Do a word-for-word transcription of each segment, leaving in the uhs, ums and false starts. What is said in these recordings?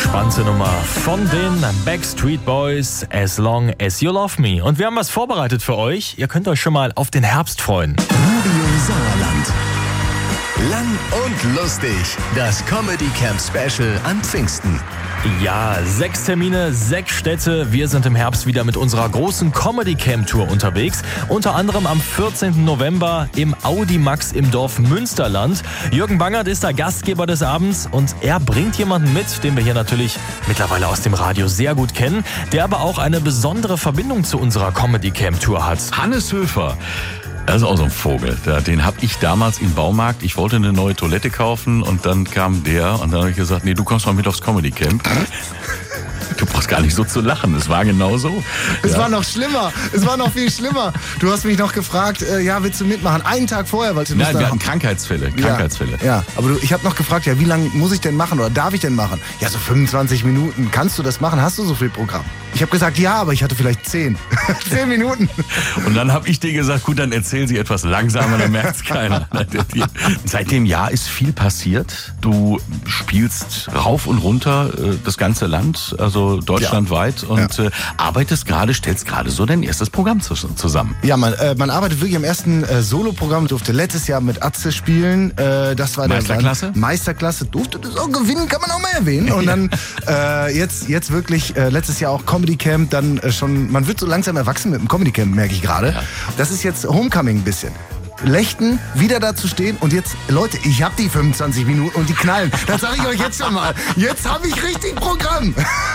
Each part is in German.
entspannte Nummer von den Backstreet Boys, As Long As You Love Me. Und wir haben was vorbereitet für euch. Ihr könnt euch schon mal auf den Herbst freuen. Radio Sauerland. Lang und lustig. Das Comedy Camp Special an Pfingsten. Ja, sechs Termine, sechs Städte. Wir sind im Herbst wieder mit unserer großen Comedy Camp Tour unterwegs. Unter anderem am vierzehnten November im Audimax im Dorf Münsterland. Jürgen Bangert ist der Gastgeber des Abends und er bringt jemanden mit, den wir hier natürlich mittlerweile aus dem Radio sehr gut kennen, der aber auch eine besondere Verbindung zu unserer Comedy Camp Tour hat. Hannes Höfer. Das ist auch so ein Vogel. Den habe ich damals im Baumarkt. Ich wollte eine neue Toilette kaufen und dann kam der und dann habe ich gesagt, nee, du kommst mal mit aufs Comedy Camp. Du brauchst gar nicht so zu lachen, es war genau so. Es ja. war noch schlimmer, es war noch viel schlimmer. Du hast mich noch gefragt, äh, ja, willst du mitmachen? Einen Tag vorher, weil du Nein, wir hatten Krankheitsfälle, Krankheitsfälle. Ja, ja. Aber du, ich habe noch gefragt, ja, wie lange muss ich denn machen oder darf ich denn machen? Ja, so fünfundzwanzig Minuten. Kannst du das machen? Hast du so viel Programm? Ich habe gesagt, ja, aber ich hatte vielleicht zehn. zehn Minuten. Und dann habe ich dir gesagt, gut, dann erzähl sie etwas langsamer, dann merkt es keiner. Seit dem Jahr ist viel passiert. Du spielst rauf und runter äh, das ganze Land, also deutschlandweit, ja. und ja. Äh, arbeitest gerade, stellst gerade so dein erstes Programm zu, zusammen. Ja, man, äh, man arbeitet wirklich am ersten äh, Solo-Programm. Durfte letztes Jahr mit Atze spielen. Äh, das war Meisterklasse? Der Meisterklasse. Durfte das auch gewinnen, kann man auch mal erwähnen. Und dann äh, jetzt, jetzt wirklich äh, letztes Jahr auch Comedy Camp, dann äh, schon, man wird so langsam erwachsen mit dem Comedy Camp, merke ich gerade. Ja. Das ist jetzt Homecoming ein bisschen. Lechten, wieder da zu stehen und jetzt, Leute, ich hab die fünfundzwanzig Minuten und die knallen. Das sage ich euch jetzt schon mal. Jetzt habe ich richtig Programm.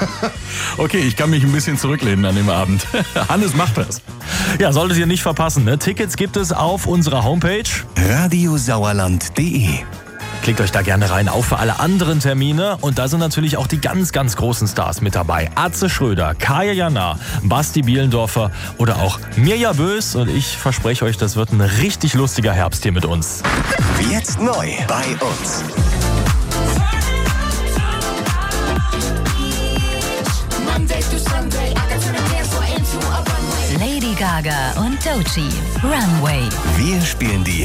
Okay, ich kann mich ein bisschen zurücklehnen an dem Abend. Hannes macht das. Ja, solltet ihr nicht verpassen. Ne? Tickets gibt es auf unserer Homepage radio sauerland punkt de. Klickt euch da gerne rein, auch für alle anderen Termine. Und da sind natürlich auch die ganz, ganz großen Stars mit dabei. Atze Schröder, Kaya Jana, Basti Bielendorfer oder auch Mirja Bös. Und ich verspreche euch, das wird ein richtig lustiger Herbst hier mit uns. Jetzt neu bei uns. Lady Gaga und Doechii, Runway. Wir spielen die